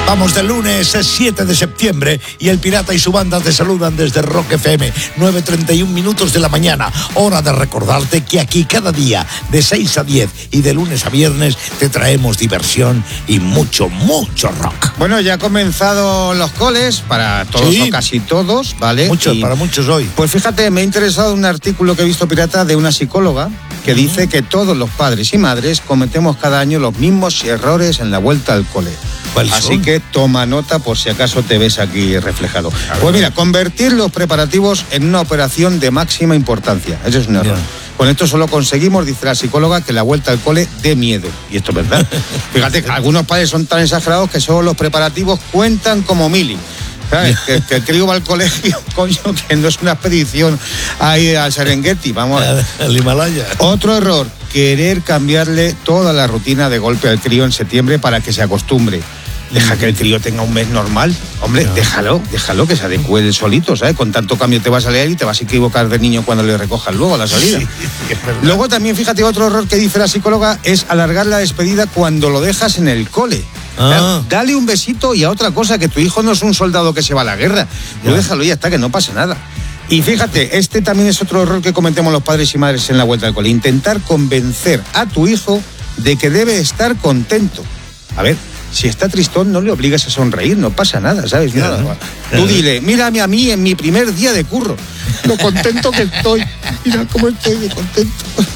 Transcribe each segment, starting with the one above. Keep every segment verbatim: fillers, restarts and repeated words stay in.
Vamos de lunes, es siete de septiembre y el Pirata y su banda te saludan desde Rock F M, nueve treinta y un minutos de la mañana. Hora de recordarte que aquí cada día, de seis a diez y de lunes a viernes, te traemos diversión y mucho, mucho rock. Bueno, ya han comenzado los coles para todos sí. o casi todos, ¿vale? Muchos, y, para muchos hoy. Pues fíjate, me ha interesado un artículo que he visto, Pirata, de una psicóloga que uh-huh. dice que todos los padres y madres cometemos cada año los mismos errores en la vuelta al cole. Así son? que toma nota por si acaso te ves aquí reflejado. Pues mira, convertir los preparativos en una operación de máxima importancia. Eso es un error. Yeah. Con esto solo conseguimos, dice la psicóloga, que la vuelta al cole dé miedo. Y esto es verdad. Fíjate, que algunos padres son tan exagerados que solo los preparativos cuentan como mili. ¿Sabes? Que, que el crío va al colegio, coño, que no es una expedición ahí al Serengeti, vamos. Al Himalaya. Otro error, querer cambiarle toda la rutina de golpe al crío en septiembre para que se acostumbre. Deja que el crío tenga un mes normal. Hombre, no. déjalo, déjalo que se adecue él solito, ¿sabes? Con tanto cambio te vas a leer y te vas a equivocar de niño cuando le recojas luego a la salida. Sí, luego también, fíjate, otro error que dice la psicóloga es alargar la despedida cuando lo dejas en el cole. Ah. Dale un besito y a otra cosa, que tu hijo no es un soldado que se va a la guerra. Tú déjalo y ya está, que no pasa nada. Y fíjate, este también es otro error que cometemos los padres y madres en la vuelta al cole. Intentar convencer a tu hijo de que debe estar contento. A ver, si está tristón, no le obligues a sonreír, no pasa nada, ¿sabes? Nada. Claro. Tú dile, mírame a mí en mi primer día de curro, lo contento que estoy. Mira cómo estoy de contento.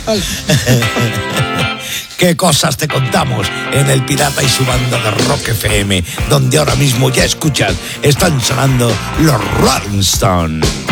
Qué cosas te contamos en el Pirata y su banda de Rock F M, donde ahora mismo ya escuchas, están sonando los Rolling Stones.